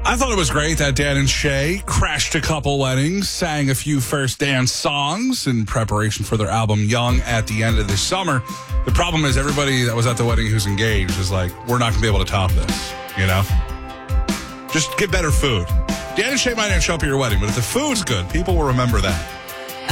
I thought it was great that Dan and Shay crashed a couple weddings, sang a few first dance songs in preparation for their album Young at the end of this summer. The problem is everybody that was at the wedding who's engaged is like, we're not going to be able to top this, you know? Just get better food. Dan and Shay might not show up at your wedding, but if the food's good, people will remember that.